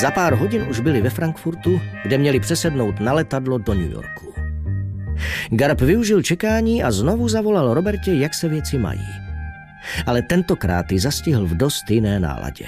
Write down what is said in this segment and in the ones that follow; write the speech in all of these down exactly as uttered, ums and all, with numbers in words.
Za pár hodin už byli ve Frankfurtu, kde měli přesednout na letadlo do New Yorku. Garb využil čekání a znovu zavolal Robertě, jak se věci mají. Ale tentokrát ji zastihl v dost jiné náladě.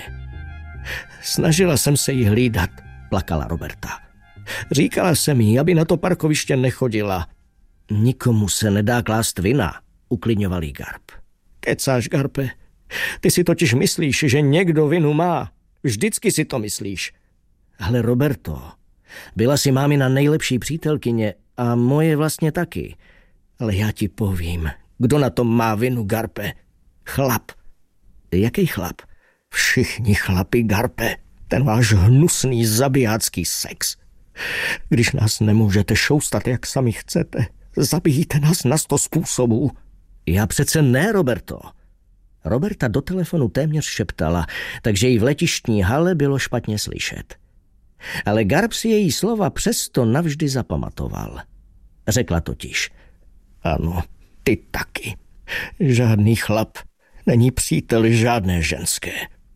Snažila jsem se jí hlídat, plakala Roberta. Říkala jsem jí, aby na to parkoviště nechodila. Nikomu se nedá klást vina, uklidňoval jí Garb. Kecáš, Garpe. Ty si totiž myslíš, že někdo vinu má. Vždycky si to myslíš. Ale Roberto, byla si mámina nejlepší přítelkyně a moje vlastně taky. Ale já ti povím, kdo na tom má vinu, Garpe. Chlap. Jaký chlap? Všichni chlapi, Garpe. Ten váš hnusný zabijácký sex. Když nás nemůžete šoustat, jak sami chcete, zabijíte nás na sto způsobů. Já přece ne, Roberto. Roberta do telefonu téměř šeptala, takže jí v letištní hale bylo špatně slyšet. Ale Garb si její slova přesto navždy zapamatoval. Řekla totiž: ano, ty taky. Žádný chlap není přítel žádné ženské.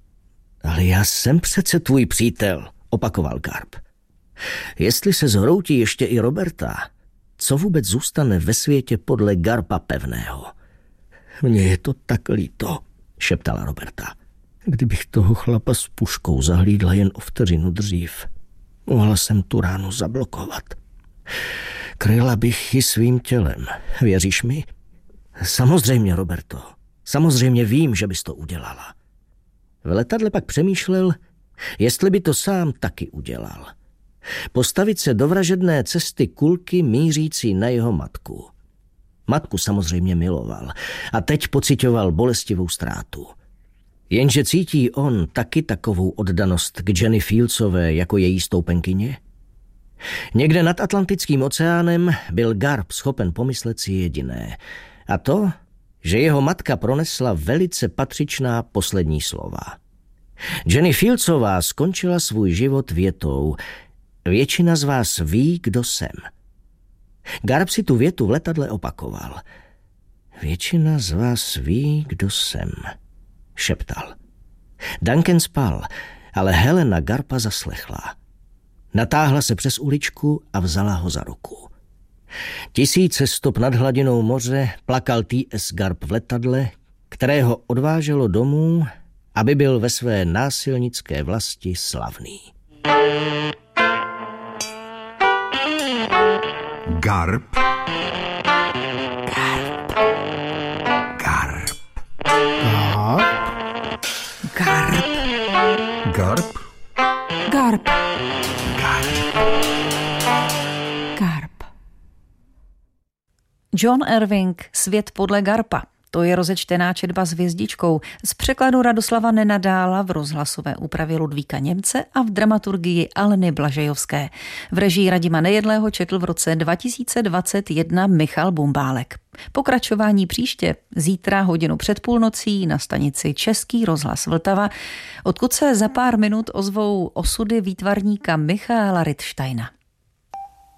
Ale já jsem přece tvůj přítel, opakoval Garb. Jestli se zhroutí ještě i Roberta, co vůbec zůstane ve světě podle Garba pevného? Mně je to tak líto, šeptala Roberta. Kdybych toho chlapa s puškou zahlídla jen o vteřinu dřív, mohla jsem tu ránu zablokovat. Kryla bych ji svým tělem, věříš mi? Samozřejmě, Roberto, samozřejmě vím, že bys to udělala. V letadle pak přemýšlel, jestli by to sám taky udělal. Postavit se do vražedné cesty kulky mířící na jeho matku. Matku samozřejmě miloval a teď pociťoval bolestivou ztrátu. Jenže cítí on taky takovou oddanost k Jenny Fieldsové jako její stoupenkyně? Někde nad Atlantickým oceánem byl Garb schopen pomyslet si jediné, a to, že jeho matka pronesla velice patřičná poslední slova. Jenny Fieldsová skončila svůj život větou: většina z vás ví, kdo jsem. Garb si tu větu v letadle opakoval. Většina z vás ví, kdo jsem, šeptal. Duncan spal, ale Helena Garba zaslechla. Natáhla se přes uličku a vzala ho za ruku. Tisíce stop nad hladinou moře plakal T S Garb v letadle, které ho odváželo domů, aby byl ve své násilnické vlasti slavný. Garb. Garb. Garb. Garb. Garb. Garb. Garb. Garb. John Irving, Svět podle Garba. To je rozečtená četba s hvězdičkou z překladu Radoslava Nenadála v rozhlasové úpravě Ludvíka Němce a v dramaturgii Aleny Blažejovské. V režii Radima Nejedlého četl v roce dva tisíce dvacet jedna Michal Bumbálek. Pokračování příště, zítra hodinu před půlnocí na stanici Český rozhlas Vltava, odkud se za pár minut ozvou osudy výtvarníka Michaela Rittsteina.